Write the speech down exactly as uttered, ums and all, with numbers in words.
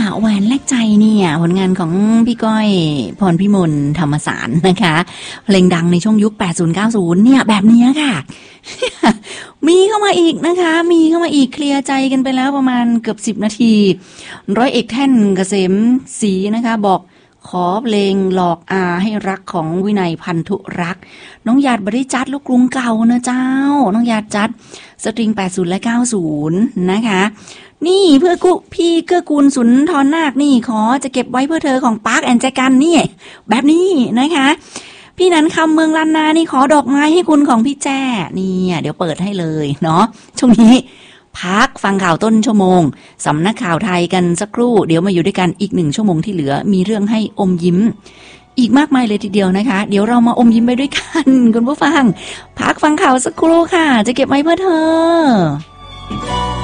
แหวนแลกใจเนี่ยผลงานของพี่ก้อยพรพิมลธรรมสารนะคะเพลงดังในช่วงยุค แปดสิบ เก้าสิบ เนี่ยแบบนี้ค่ะ มีเข้ามาอีกนะคะมีเข้ามาอีกเคลียร์ใจกันไปแล้วประมาณเกือบสิบนาทีร้อยเอกแท่นเกษมศรีนะคะบอกขอเพลงหลอกอาให้รักของวินัยพันธุรักษ์น้องหยาดบริจัดลูกกรุงเก่านะเจ้าน้องหยาดจัดสตริงแปดสิบและเก้าสิบนะคะนี่เพื่อกุพี่เกื้อกูลสุนทรนาคนี่ขอจะเก็บไว้เพื่อเธอของปาร์คแอนด์แจกันนี่แบบนี้นะคะพี่นันคำเมืองลันนานี่ขอดอกไม้ให้คุณของพี่แจ้นี่เดี๋ยวเปิดให้เลยเนาะช่วงนี้พักฟังข่าวต้นชั่วโมงสำนักข่าวไทยกันสักครู่เดี๋ยวมาอยู่ด้วยกันอีกหนึ่งชั่วโมงที่เหลือมีเรื่องให้อมยิ้มอีกมากมายเลยทีเดียวนะคะเดี๋ยวเรามาอมยิ้มไปด้วยกันคุณผู้ฟังพักฟังข่าวสักครู่ค่ะจะเก็บไว้เพื่อเธอ